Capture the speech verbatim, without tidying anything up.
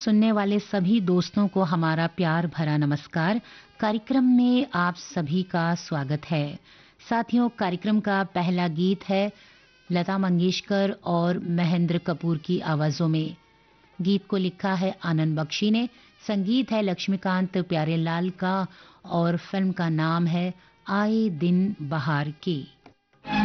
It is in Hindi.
सुनने वाले सभी दोस्तों को हमारा प्यार भरा नमस्कार। कार्यक्रम में आप सभी का स्वागत है। साथियों, कार्यक्रम का पहला गीत है लता मंगेशकर और महेंद्र कपूर की आवाजों में। गीत को लिखा है आनंद बख्शी ने, संगीत है लक्ष्मीकांत प्यारेलाल का और फिल्म का नाम है आए दिन बहार के।